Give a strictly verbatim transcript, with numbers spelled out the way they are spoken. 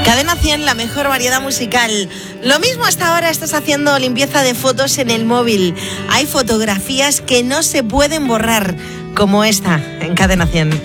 Cadena cien, la mejor variedad musical. Lo mismo hasta ahora estás haciendo limpieza de fotos en el móvil. Hay fotografías que no se pueden borrar, como esta en Cadena cien.